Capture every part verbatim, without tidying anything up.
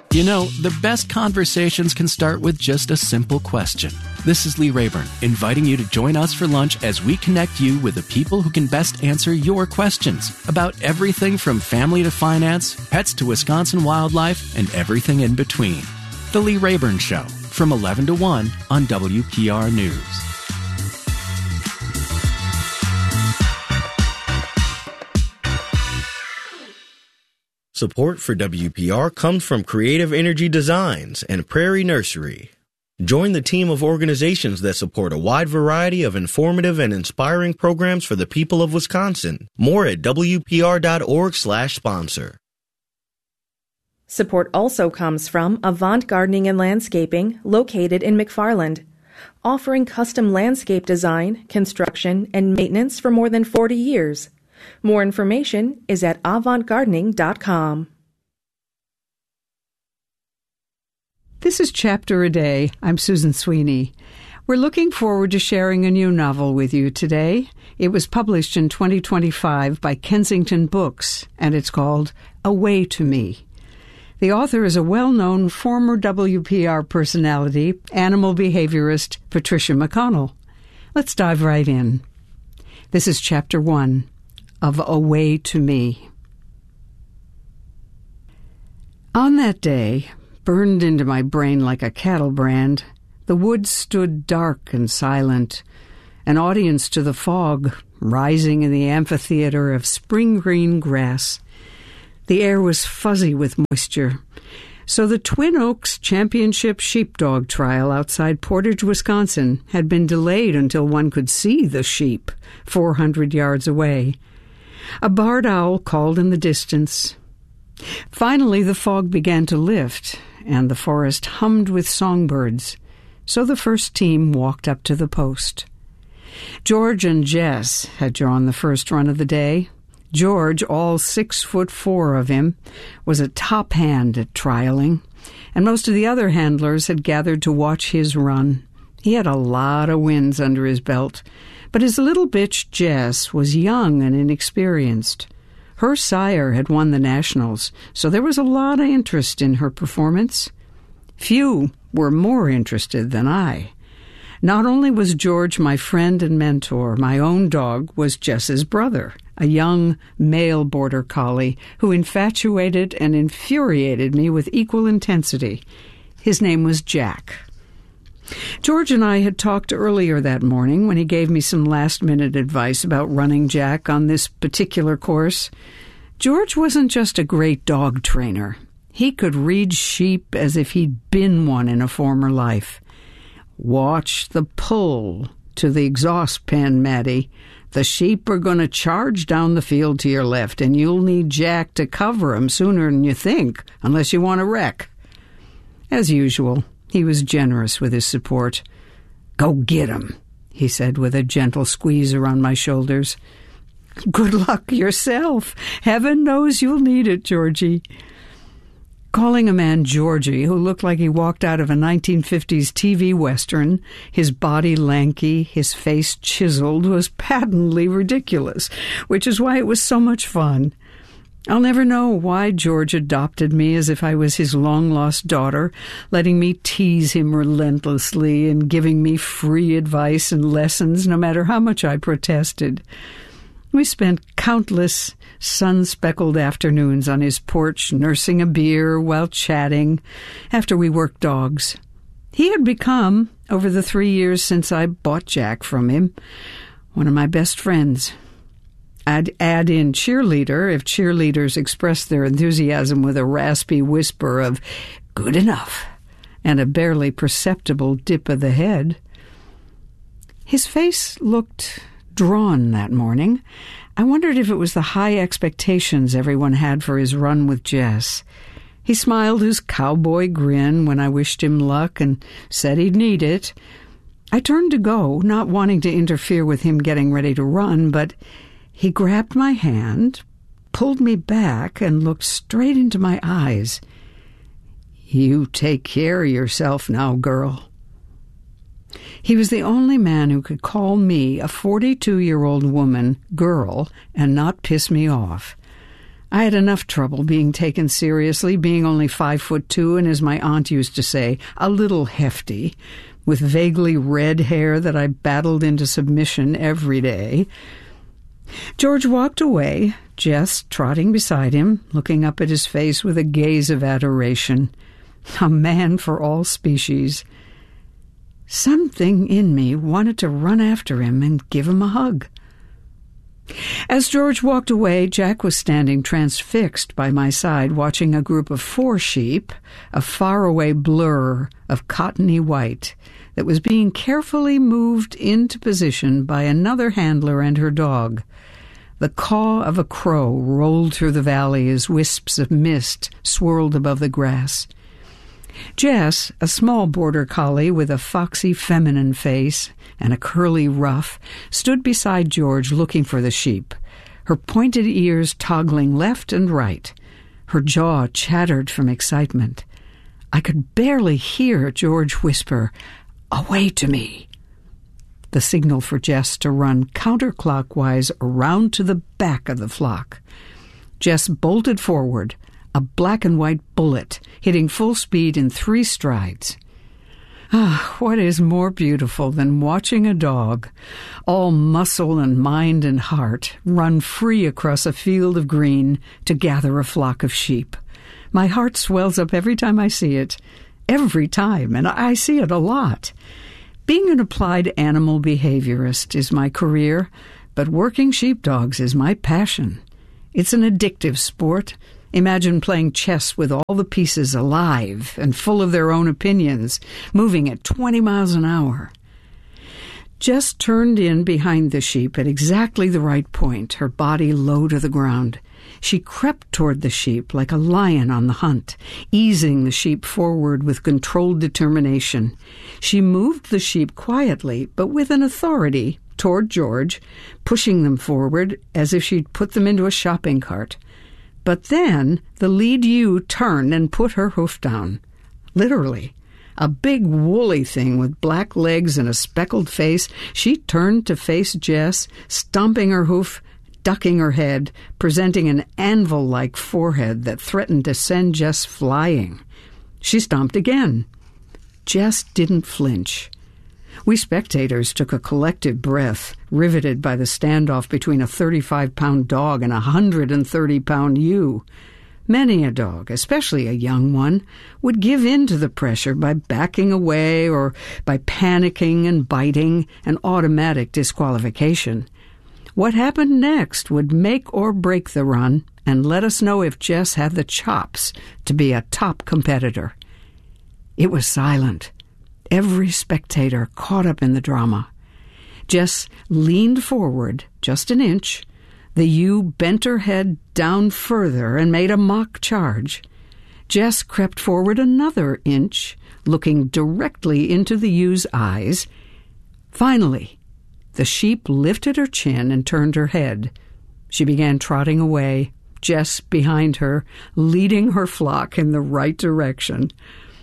You know, the best conversations can start with just a simple question. This is Lee Rayburn, inviting you to join us for lunch as we connect you with the people who can best answer your questions about everything from family to finance, pets to Wisconsin wildlife, and everything in between. The Lee Rayburn Show, from eleven to one on W P R News. Support for W P R comes from Creative Energy Designs and Prairie Nursery. Join the team of organizations that support a wide variety of informative and inspiring programs for the people of Wisconsin. More at W P R dot org slash sponsor. Support also comes from Avant Gardening and Landscaping, located in McFarland, offering custom landscape design, construction, and maintenance for more than forty years. More information is at avant gardening dot com. This is Chapter a Day. I'm Susan Sweeney. We're looking forward to sharing a new novel with you today. It was published in twenty twenty-five by Kensington Books, and it's called Away to Me. The author is a well-known former W P R personality, animal behaviorist Patricia McConnell. Let's dive right in. This is Chapter one. Of Away to Me. On that day, burned into my brain like a cattle brand, the woods stood dark and silent, an audience to the fog rising in the amphitheater of spring green grass. The air was fuzzy with moisture, so the Twin Oaks Championship Sheepdog Trial outside Portage, Wisconsin, had been delayed until one could see the sheep four hundred yards away. A barred owl called in the distance. Finally, the fog began to lift, and the forest hummed with songbirds, so the first team walked up to the post. George and Jess had drawn the first run of the day. George, all six foot four of him, was a top hand at trialing, and most of the other handlers had gathered to watch his run. He had a lot of wins under his belt, but his little bitch, Jess, was young and inexperienced. Her sire had won the Nationals, so there was a lot of interest in her performance. Few were more interested than I. Not only was George my friend and mentor, my own dog was Jess's brother, a young male border collie who infatuated and infuriated me with equal intensity. His name was Jack. George and I had talked earlier that morning when he gave me some last-minute advice about running Jack on this particular course. George wasn't just a great dog trainer. He could read sheep as if he'd been one in a former life. Watch the pull to the exhaust pen, Maddie. The sheep are going to charge down the field to your left, and you'll need Jack to cover 'em sooner than you think, unless you want to wreck. As usual, he was generous with his support. "Go get 'em," he said with a gentle squeeze around my shoulders. "Good luck yourself. Heaven knows you'll need it, Georgie." Calling a man Georgie who looked like he walked out of a nineteen fifties T V Western, his body lanky, his face chiseled, was patently ridiculous, which is why it was so much fun. I'll never know why George adopted me as if I was his long-lost daughter, letting me tease him relentlessly and giving me free advice and lessons no matter how much I protested. We spent countless sun-speckled afternoons on his porch nursing a beer while chatting after we worked dogs. He had become, over the three years since I bought Jack from him, one of my best friends. I'd add in cheerleader if cheerleaders expressed their enthusiasm with a raspy whisper of "good enough" and a barely perceptible dip of the head. His face looked drawn that morning. I wondered if it was the high expectations everyone had for his run with Jess. He smiled his cowboy grin when I wished him luck and said he'd need it. I turned to go, not wanting to interfere with him getting ready to run, but he grabbed my hand, pulled me back, and looked straight into my eyes. "You take care of yourself now, girl." He was the only man who could call me, a forty-two-year-old woman, girl, and not piss me off. I had enough trouble being taken seriously, being only five foot two and, as my aunt used to say, a little hefty, with vaguely red hair that I battled into submission every day. George walked away, Jess trotting beside him, looking up at his face with a gaze of adoration. A man for all species. Something in me wanted to run after him and give him a hug. As George walked away, Jack was standing transfixed by my side, watching a group of four sheep, a faraway blur of cottony white, that was being carefully moved into position by another handler and her dog. The caw of a crow rolled through the valley as wisps of mist swirled above the grass. Jess, a small border collie with a foxy feminine face and a curly ruff, stood beside George looking for the sheep, her pointed ears toggling left and right. Her jaw chattered from excitement. I could barely hear George whisper, "Away to me." The signal for Jess to run counterclockwise around to the back of the flock. Jess bolted forward, a black and white bullet, hitting full speed in three strides. Ah, what is more beautiful than watching a dog, all muscle and mind and heart, run free across a field of green to gather a flock of sheep? My heart swells up every time I see it. Every time, and I see it a lot. Being an applied animal behaviorist is my career, but working sheepdogs is my passion. It's an addictive sport. Imagine playing chess with all the pieces alive and full of their own opinions, moving at twenty miles an hour. Jess turned in behind the sheep at exactly the right point, her body low to the ground. She crept toward the sheep like a lion on the hunt, easing the sheep forward with controlled determination. She moved the sheep quietly, but with an authority, toward George, pushing them forward as if she'd put them into a shopping cart. But then the lead ewe turned and put her hoof down. Literally. A big woolly thing with black legs and a speckled face, she turned to face Jess, stomping her hoof, ducking her head, presenting an anvil-like forehead that threatened to send Jess flying. She stomped again. Jess didn't flinch. We spectators took a collective breath, riveted by the standoff between a thirty-five pound dog and a one hundred thirty pound ewe. Many a dog, especially a young one, would give in to the pressure by backing away or by panicking and biting, an automatic disqualification. What happened next would make or break the run and let us know if Jess had the chops to be a top competitor. It was silent. Every spectator caught up in the drama. Jess leaned forward just an inch. The ewe bent her head down further and made a mock charge. Jess crept forward another inch, looking directly into the ew's eyes. Finally, the sheep lifted her chin and turned her head. She began trotting away, Jess behind her, leading her flock in the right direction.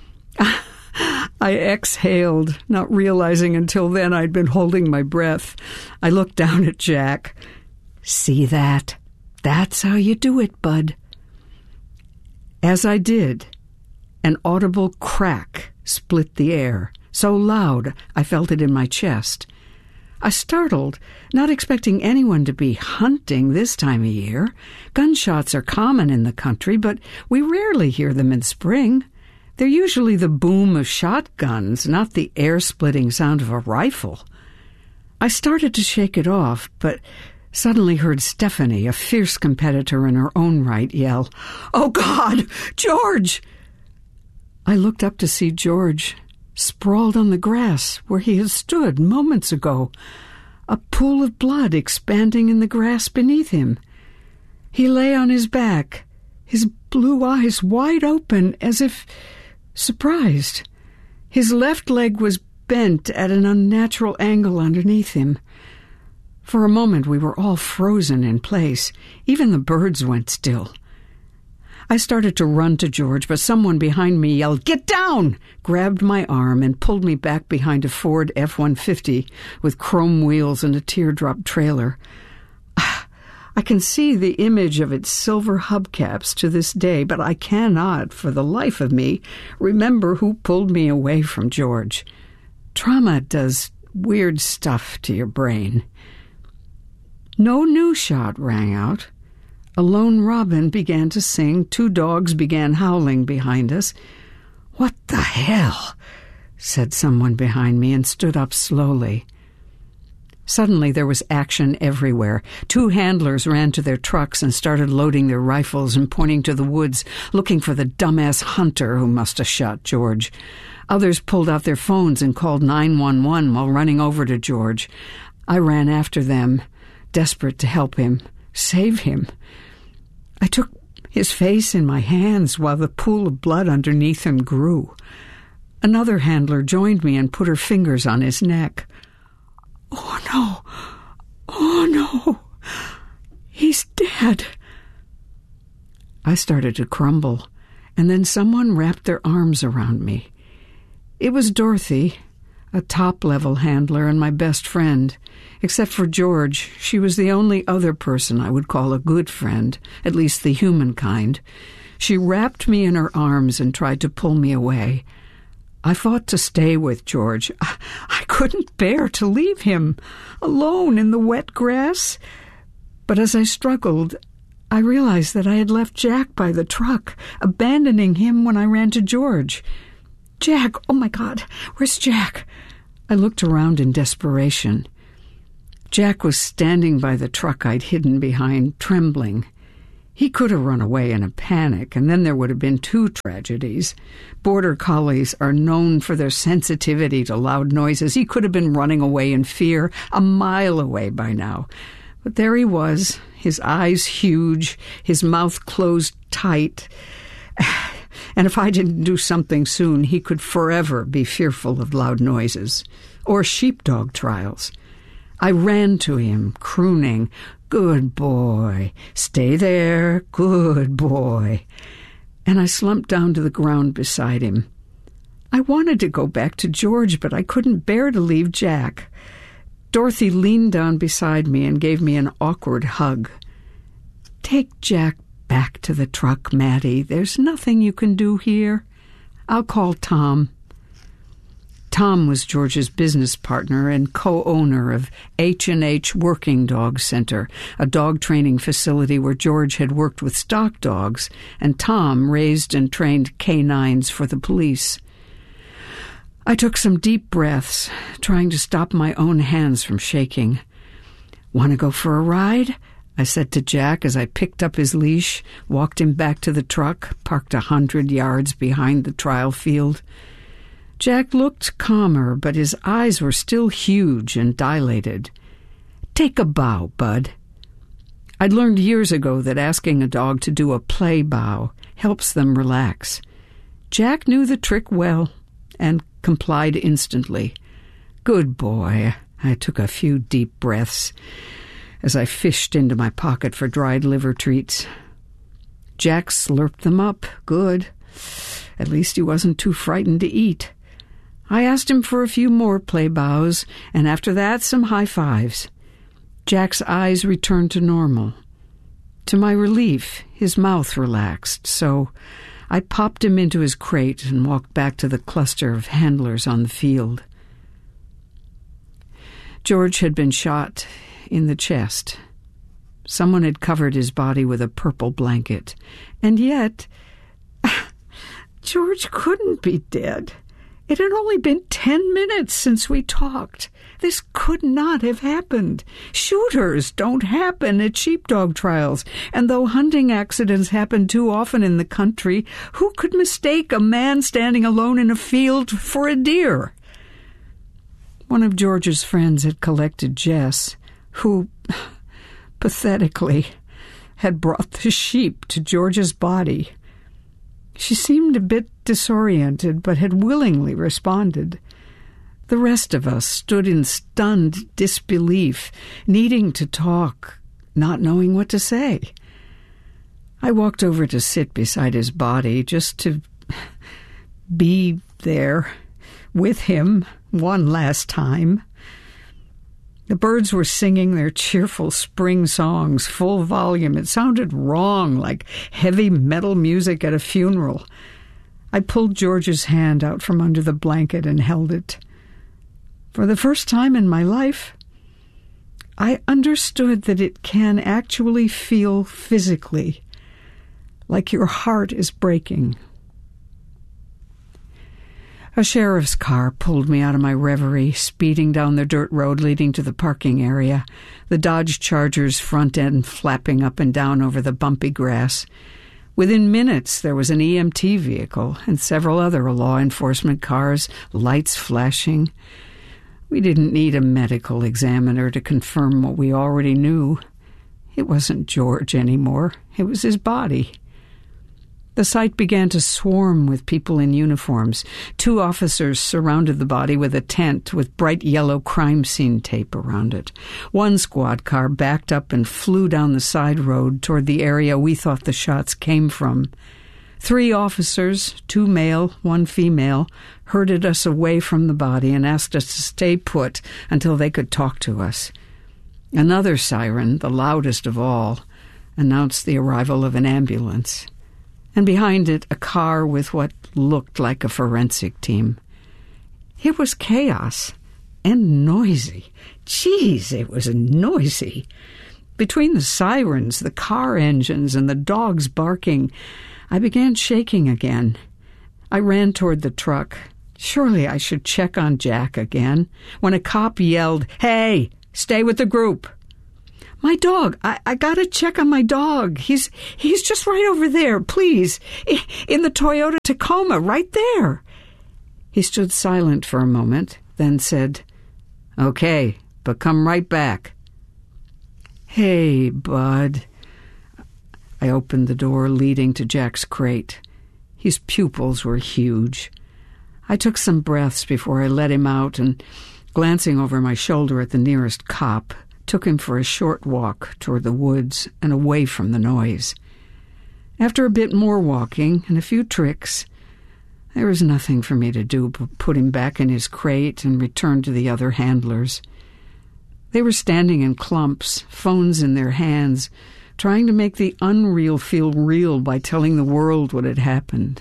I exhaled, not realizing until then I'd been holding my breath. I looked down at Jack. "See that? That's how you do it, bud." As I did, an audible crack split the air, so loud I felt it in my chest. I startled, not expecting anyone to be hunting this time of year. Gunshots are common in the country, but we rarely hear them in spring. They're usually the boom of shotguns, not the air-splitting sound of a rifle. I started to shake it off, but suddenly heard Stephanie, a fierce competitor in her own right, yell, "Oh, God! George!" I looked up to see George, sprawled on the grass where he had stood moments ago, a pool of blood expanding in the grass beneath him. He lay on his back, his blue eyes wide open as if surprised. His left leg was bent at an unnatural angle underneath him. For a moment we were all frozen in place. Even the birds went still. I started to run to George, but someone behind me yelled, "Get down!" grabbed my arm and pulled me back behind a Ford F one fifty with chrome wheels and a teardrop trailer. I can see the image of its silver hubcaps to this day, but I cannot, for the life of me, remember who pulled me away from George. Trauma does weird stuff to your brain. No new shot rang out. A lone robin began to sing. Two dogs began howling behind us. "What the hell?" said someone behind me, and stood up slowly. Suddenly there was action everywhere. Two handlers ran to their trucks and started loading their rifles and pointing to the woods, looking for the dumbass hunter who must have shot George. Others pulled out their phones and called nine one one while running over to George. I ran after them, desperate to help him, save him. I took his face in my hands while the pool of blood underneath him grew. Another handler joined me and put her fingers on his neck. "Oh, no! Oh, no! He's dead!" I started to crumble, and then someone wrapped their arms around me. It was Dorothy, a top-level handler and my best friend. Except for George, she was the only other person I would call a good friend, at least the human kind. She wrapped me in her arms and tried to pull me away. I fought to stay with George. I, I couldn't bear to leave him alone in the wet grass. But as I struggled, I realized that I had left Jack by the truck, abandoning him when I ran to George. "Jack! Oh, my God! Where's Jack?" I looked around in desperation. Jack was standing by the truck I'd hidden behind, trembling. He could have run away in a panic, and then there would have been two tragedies. Border Collies are known for their sensitivity to loud noises. He could have been running away in fear, a mile away by now. But there he was, his eyes huge, his mouth closed tight. And if I didn't do something soon, he could forever be fearful of loud noises. Or sheepdog trials. I ran to him, crooning, "Good boy, stay there, good boy." And I slumped down to the ground beside him. I wanted to go back to George, but I couldn't bear to leave Jack. Dorothy leaned down beside me and gave me an awkward hug. "Take Jack back to the truck, Maddie. There's nothing you can do here. I'll call Tom." Tom was George's business partner and co-owner of H and H Working Dog Center, a dog training facility where George had worked with stock dogs, and Tom raised and trained canines for the police. I took some deep breaths, trying to stop my own hands from shaking. "Want to go for a ride?" I said to Jack as I picked up his leash, walked him back to the truck, parked a hundred yards behind the trial field. Jack looked calmer, but his eyes were still huge and dilated. "Take a bow, bud." I'd learned years ago that asking a dog to do a play bow helps them relax. Jack knew the trick well and complied instantly. "Good boy." I took a few deep breaths as I fished into my pocket for dried liver treats. Jack slurped them up. Good. At least he wasn't too frightened to eat. I asked him for a few more play bows, and after that, some high fives. Jack's eyes returned to normal. To my relief, his mouth relaxed, so I popped him into his crate and walked back to the cluster of handlers on the field. George had been shot in the chest. Someone had covered his body with a purple blanket. And yet, George couldn't be dead. It had only been ten minutes since we talked. This could not have happened. Shooters don't happen at sheepdog trials, and though hunting accidents happen too often in the country, who could mistake a man standing alone in a field for a deer? One of George's friends had collected Jess, who, pathetically, had brought the sheep to George's body. She seemed a bit disoriented, but had willingly responded. The rest of us stood in stunned disbelief, needing to talk, not knowing what to say. I walked over to sit beside his body, just to be there with him one last time. The birds were singing their cheerful spring songs, full volume. It sounded wrong, like heavy metal music at a funeral. I pulled George's hand out from under the blanket and held it. For the first time in my life, I understood that it can actually feel physically like your heart is breaking. A sheriff's car pulled me out of my reverie, speeding down the dirt road leading to the parking area, the Dodge Charger's front end flapping up and down over the bumpy grass. Within minutes, there was an E M T vehicle and several other law enforcement cars, lights flashing. We didn't need a medical examiner to confirm what we already knew. It wasn't George anymore. It was his body. The site began to swarm with people in uniforms. Two officers surrounded the body with a tent with bright yellow crime scene tape around it. One squad car backed up and flew down the side road toward the area we thought the shots came from. Three officers, two male, one female, herded us away from the body and asked us to stay put until they could talk to us. Another siren, the loudest of all, announced the arrival of an ambulance, and behind it a car with what looked like a forensic team. It was chaos and noisy. Geez, it was noisy. Between the sirens, the car engines, and the dogs barking, I began shaking again. I ran toward the truck. Surely I should check on Jack again, when a cop yelled, "Hey, stay with the group." "My dog, I, I gotta check on my dog. He's he's just right over there, please. In the Toyota Tacoma, right there." He stood silent for a moment, then said, "Okay, but come right back." "Hey, bud." I opened the door leading to Jack's crate. His pupils were huge. I took some breaths before I let him out and, glancing over my shoulder at the nearest cop, took him for a short walk toward the woods and away from the noise. After a bit more walking and a few tricks, there was nothing for me to do but put him back in his crate and return to the other handlers. They were standing in clumps, phones in their hands, trying to make the unreal feel real by telling the world what had happened.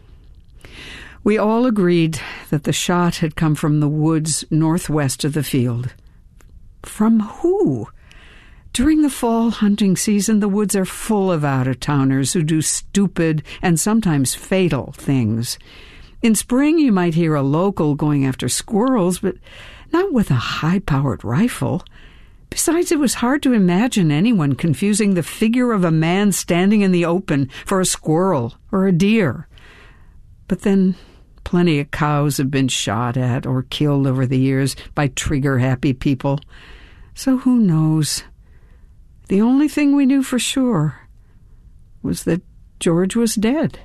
We all agreed that the shot had come from the woods northwest of the field. From who? During the fall hunting season, the woods are full of out-of-towners who do stupid and sometimes fatal things. In spring, you might hear a local going after squirrels, but not with a high-powered rifle. Besides, it was hard to imagine anyone confusing the figure of a man standing in the open for a squirrel or a deer. But then plenty of cows have been shot at or killed over the years by trigger-happy people. So who knows? The only thing we knew for sure was that George was dead.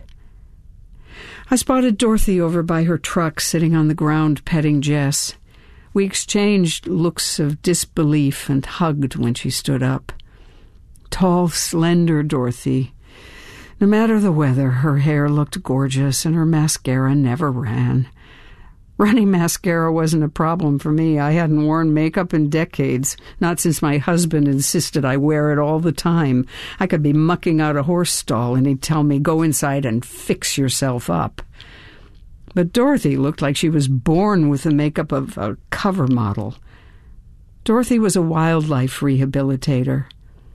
I spotted Dorothy over by her truck sitting on the ground petting Jess. We exchanged looks of disbelief and hugged when she stood up. Tall, slender Dorothy. No matter the weather, her hair looked gorgeous and her mascara never ran. Running mascara wasn't a problem for me. I hadn't worn makeup in decades, not since my husband insisted I wear it all the time. I could be mucking out a horse stall and he'd tell me, "Go inside and fix yourself up." But Dorothy looked like she was born with the makeup of a cover model. Dorothy was a wildlife rehabilitator.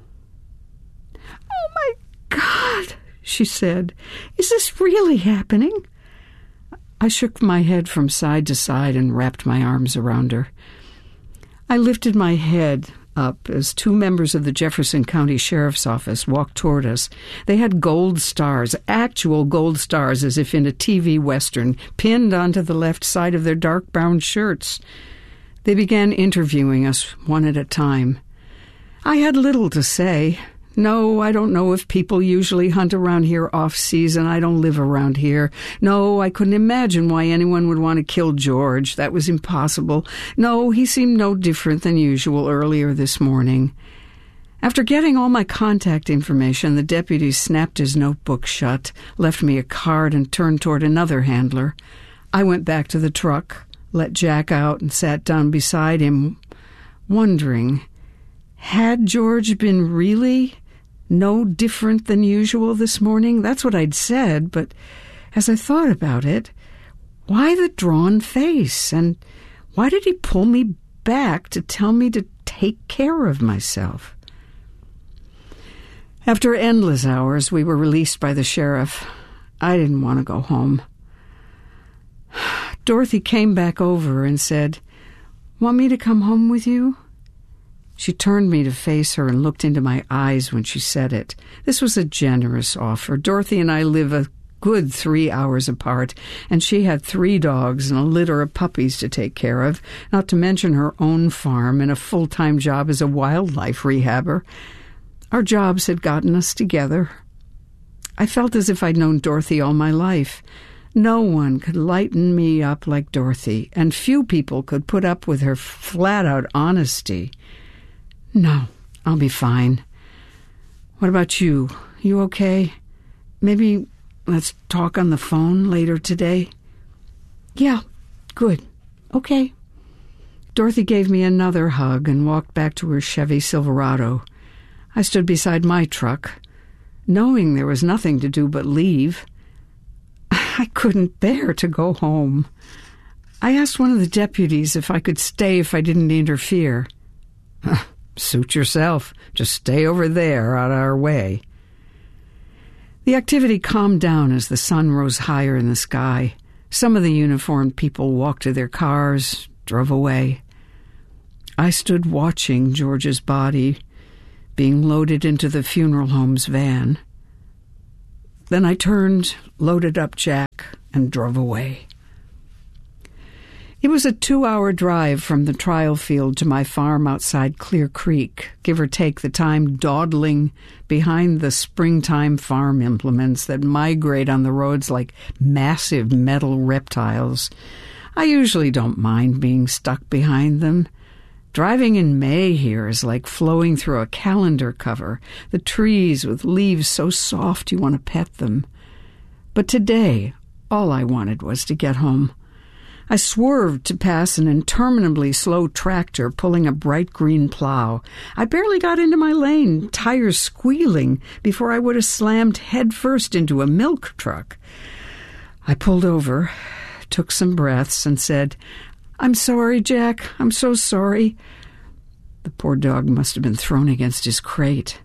"Oh, my God," she said. "Is this really happening?" I shook my head from side to side and wrapped my arms around her. I lifted my head up as two members of the Jefferson County Sheriff's Office walked toward us. They had gold stars, actual gold stars, as if in a T V Western, pinned onto the left side of their dark brown shirts. They began interviewing us one at a time. I had little to say. No, I don't know if people usually hunt around here off-season. I don't live around here. No, I couldn't imagine why anyone would want to kill George. That was impossible. No, he seemed no different than usual earlier this morning. After getting all my contact information, the deputy snapped his notebook shut, left me a card, and turned toward another handler. I went back to the truck, let Jack out, and sat down beside him wondering, had George been really no different than usual this morning? That's what I'd said, but as I thought about it, why the drawn face? And why did he pull me back to tell me to take care of myself? After endless hours, we were released by the sheriff. I didn't want to go home. Dorothy came back over and said, "Want me to come home with you?" She turned me to face her and looked into my eyes when she said it. This was a generous offer. Dorothy and I live a good three hours apart, and she had three dogs and a litter of puppies to take care of, not to mention her own farm and a full-time job as a wildlife rehabber. Our jobs had gotten us together. I felt as if I'd known Dorothy all my life. No one could lighten me up like Dorothy, and few people could put up with her flat-out honesty. No, I'll be fine. What about you? You okay? Maybe let's talk on the phone later today? Yeah, good. Okay. Dorothy gave me another hug and walked back to her Chevy Silverado. I stood beside my truck, knowing there was nothing to do but leave. I couldn't bear to go home. I asked one of the deputies if I could stay if I didn't interfere. Suit yourself. Just stay over there, out of our way. The activity calmed down as the sun rose higher in the sky. Some of the uniformed people walked to their cars, drove away. I stood watching George's body being loaded into the funeral home's van. Then I turned, loaded up Jack, and drove away. It was a two-hour drive from the trial field to my farm outside Clear Creek, give or take the time dawdling behind the springtime farm implements that migrate on the roads like massive metal reptiles. I usually don't mind being stuck behind them. Driving in May here is like flowing through a calendar cover, the trees with leaves so soft you want to pet them. But today, all I wanted was to get home. I swerved to pass an interminably slow tractor pulling a bright green plow. I barely got into my lane, tires squealing, before I would have slammed headfirst into a milk truck. I pulled over, took some breaths, and said, "I'm sorry, Jack. I'm so sorry." The poor dog must have been thrown against his crate.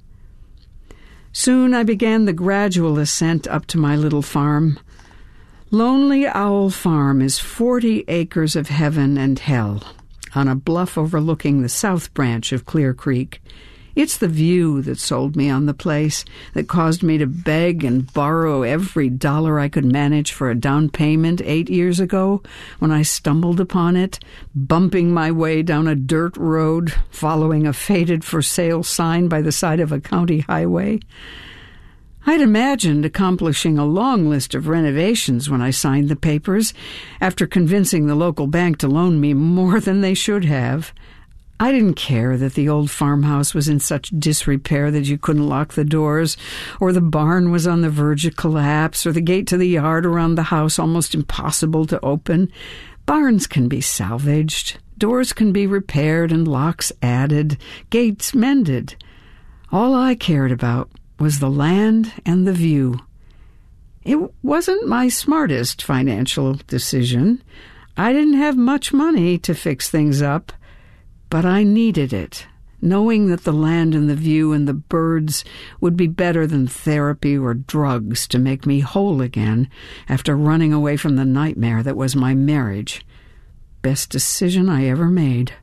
Soon I began the gradual ascent up to my little farm. Lonely Owl Farm is forty acres of heaven and hell on a bluff overlooking the south branch of Clear Creek. It's the view that sold me on the place, that caused me to beg and borrow every dollar I could manage for a down payment eight years ago when I stumbled upon it, bumping my way down a dirt road, following a faded for sale sign by the side of a county highway. I'd imagined accomplishing a long list of renovations when I signed the papers, after convincing the local bank to loan me more than they should have. I didn't care that the old farmhouse was in such disrepair that you couldn't lock the doors, or the barn was on the verge of collapse, or the gate to the yard around the house almost impossible to open. Barns can be salvaged, doors can be repaired and locks added, gates mended. All I cared about was the land and the view. It wasn't my smartest financial decision. I didn't have much money to fix things up, but I needed it, knowing that the land and the view and the birds would be better than therapy or drugs to make me whole again after running away from the nightmare that was my marriage. Best decision I ever made.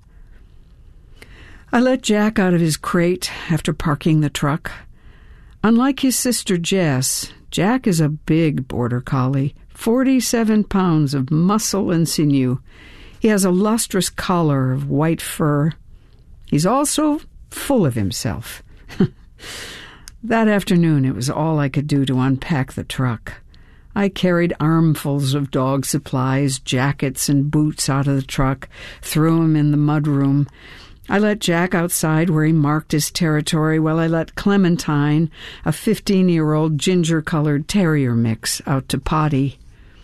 I let Jack out of his crate after parking the truck. Unlike his sister Jess, Jack is a big border collie, forty-seven pounds of muscle and sinew. He has a lustrous collar of white fur. He's also full of himself. That afternoon, it was all I could do to unpack the truck. I carried armfuls of dog supplies, jackets and boots out of the truck, threw them in the mudroom. I let Jack outside where he marked his territory while I let Clementine, a fifteen-year-old ginger-colored terrier mix, out to potty.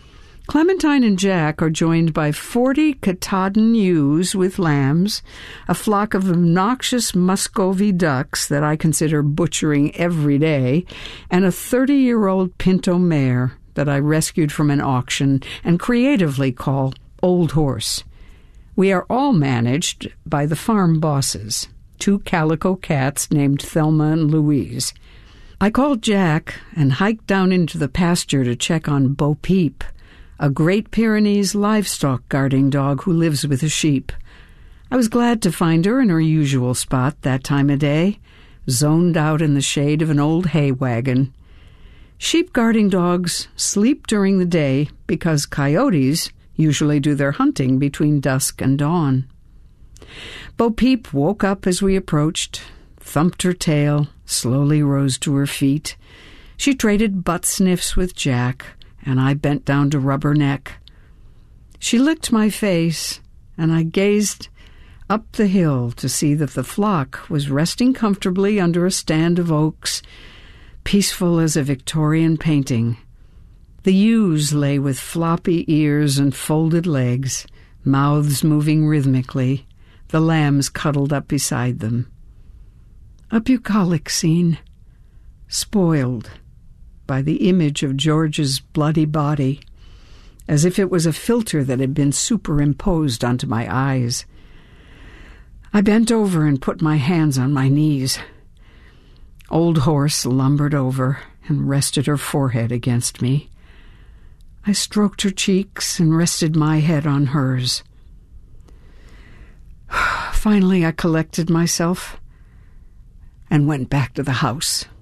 Clementine and Jack are joined by forty Katahdin ewes with lambs, a flock of obnoxious Muscovy ducks that I consider butchering every day, and a thirty-year-old Pinto mare that I rescued from an auction and creatively call Old Horse. We are all managed by the farm bosses, two calico cats named Thelma and Louise. I called Jack and hiked down into the pasture to check on Bo Peep, a Great Pyrenees livestock guarding dog who lives with the sheep. I was glad to find her in her usual spot that time of day, zoned out in the shade of an old hay wagon. Sheep guarding dogs sleep during the day because coyotes usually do their hunting between dusk and dawn. Bo Peep woke up as we approached, thumped her tail, slowly rose to her feet. She traded butt sniffs with Jack, and I bent down to rub her neck. She licked my face, and I gazed up the hill to see that the flock was resting comfortably under a stand of oaks, peaceful as a Victorian painting. The ewes lay with floppy ears and folded legs, mouths moving rhythmically, the lambs cuddled up beside them. A bucolic scene, spoiled by the image of George's bloody body, as if it was a filter that had been superimposed onto my eyes. I bent over and put my hands on my knees. Old Horse lumbered over and rested her forehead against me. I stroked her cheeks and rested my head on hers. Finally, I collected myself and went back to the house.